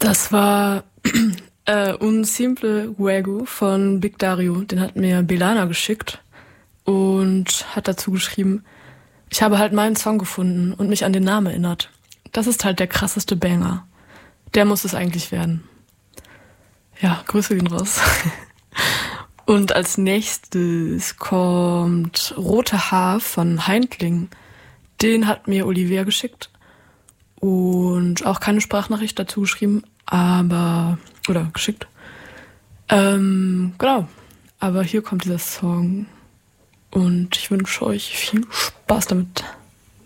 Das war Un Simple Juego von Big Dario. Den hat mir Belana geschickt und hat dazu geschrieben, ich habe halt meinen Song gefunden und mich an den Namen erinnert. Das ist halt der krasseste Banger. Der muss es eigentlich werden. Ja, Grüße gehen raus. Und als nächstes kommt Rote Haar von Heindling. Den hat mir Olivia geschickt und auch keine Sprachnachricht dazu geschrieben, oder geschickt. Genau, aber hier kommt dieser Song und ich wünsche euch viel Spaß damit.